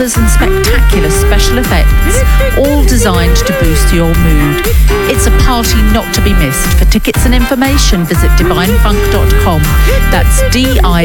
dancers and spectacular special effects, all designed to boost your mood. It's a party not to be missed. For tickets and information, visit divinefunk.com. That's